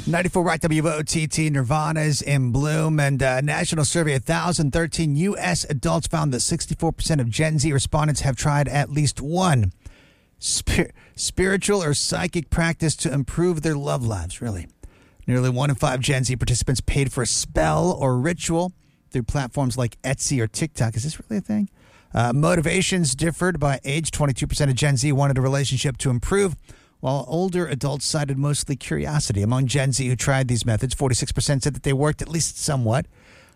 94 Rock WOTT, Nirvana's In Bloom, and a national survey of 1,013 U.S. adults found that 64% of Gen Z respondents have tried at least one spiritual or psychic practice to improve their love lives, really. Nearly 1 in 5 Gen Z participants paid for a spell or ritual through platforms like Etsy or TikTok. Is this really a thing? Motivations differed by age. 22% of Gen Z wanted a relationship to improve, while older adults cited mostly curiosity. Among Gen Z who tried these methods, 46% said that they worked at least somewhat.